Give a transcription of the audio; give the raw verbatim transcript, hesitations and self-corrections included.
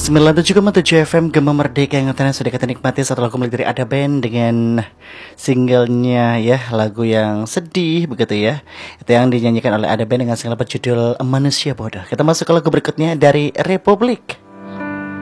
sembilan puluh tujuh koma tujuh F M Gema Merdeka yang katanya sudah kita nikmati satu lagu milik dari Ada Band dengan singlenya ya, lagu yang sedih begitu ya. Itu yang dinyanyikan oleh Ada Band dengan single berjudul Manusia Bodoh. Kita masuk ke lagu berikutnya dari Republik.